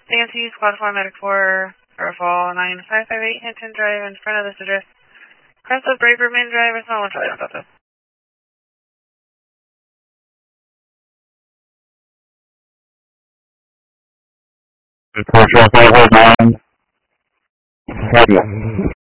Nancy, Squad 4, Medic 4, Airfall 9558, Hinton Drive, in front of this address. Crest of Braver Main Drive, it's not 1 Charlie on Delta. Report 509.